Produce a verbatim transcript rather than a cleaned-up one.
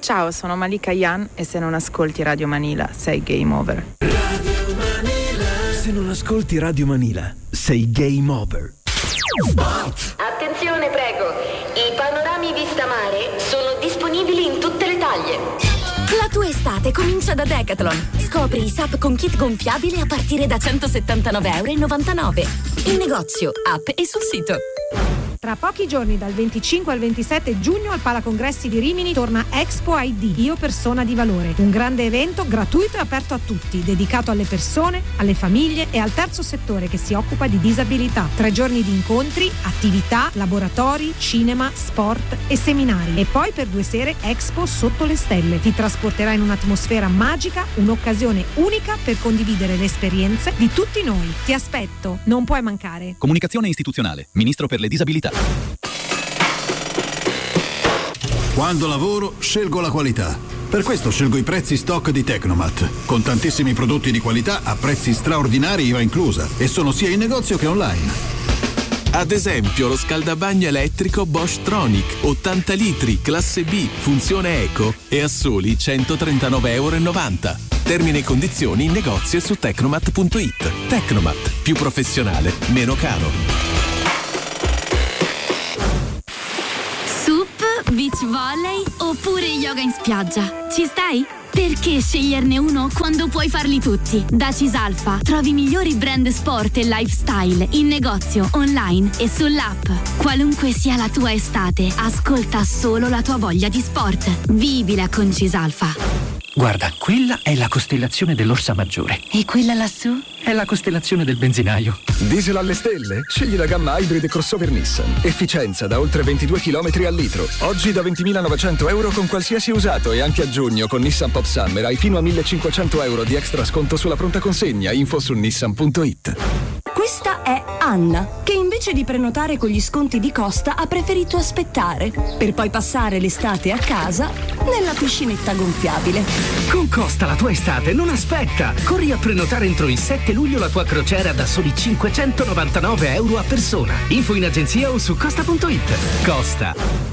Ciao, sono Malika Yan e se non ascolti Radio Manila sei game over. Radio Manila. Se non ascolti Radio Manila sei game over. Spot. Attenzione prego, i panorami vista mare sono disponibili in tutte le taglie. La tua estate comincia da Decathlon. Scopri i S U P con kit gonfiabile a partire da centosettantanove e novantanove euro. In negozio, app e sul sito. Tra pochi giorni, dal venticinque al ventisette giugno, al Palacongressi di Rimini torna Expo I D, Io Persona di Valore. Un grande evento gratuito e aperto a tutti, dedicato alle persone, alle famiglie e al terzo settore che si occupa di disabilità. Tre giorni di incontri, attività, laboratori, cinema, sport e seminari. E poi per due sere Expo sotto le stelle. Ti trasporterà in un'atmosfera magica, un'occasione unica per condividere le esperienze di tutti noi. Ti aspetto, non puoi mancare. Comunicazione istituzionale, Ministro per le disabilità. Quando lavoro scelgo la qualità. Per questo scelgo i prezzi stock di Tecnomat, con tantissimi prodotti di qualità a prezzi straordinari I V A inclusa, e sono sia in negozio che online. Ad esempio lo scaldabagno elettrico Bosch Tronic ottanta litri, classe B, funzione eco e a soli centotrentanove e novanta euro. Termini e condizioni in negozio e su tecnomat punto it. Tecnomat, più professionale, meno caro. Beach volley oppure yoga in spiaggia. Ci stai? Perché sceglierne uno quando puoi farli tutti? Da Cisalfa trovi i migliori brand sport e lifestyle in negozio, online e sull'app. Qualunque sia la tua estate, ascolta solo la tua voglia di sport. Vivila con Cisalfa. Guarda, quella è la costellazione dell'Orsa Maggiore. E quella lassù? È la costellazione del benzinaio. Diesel alle stelle? Scegli la gamma Hybrid crossover Nissan. Efficienza da oltre ventidue chilometri al litro. Oggi da ventimilanovecento euro con qualsiasi usato, e anche a giugno con Nissan Pop Summer hai fino a millecinquecento euro di extra sconto sulla pronta consegna. Info su nissan punto it. Questa è Anna, che invece di prenotare con gli sconti di Costa ha preferito aspettare, per poi passare l'estate a casa nella piscinetta gonfiabile. Con Costa la tua estate non aspetta! Corri a prenotare entro il sette luglio la tua crociera da soli cinquecentonovantanove euro a persona. Info in agenzia o su costa punto it. Costa.